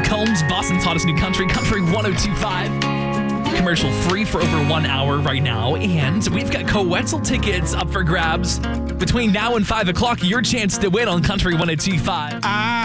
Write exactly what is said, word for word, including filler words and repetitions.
Luke Combs, Boston's hottest new country, Country one oh two point five. Commercial free for over one hour right now. And we've got Coetzel tickets up for grabs. Between now and five o'clock, your chance to win on Country one oh two point five.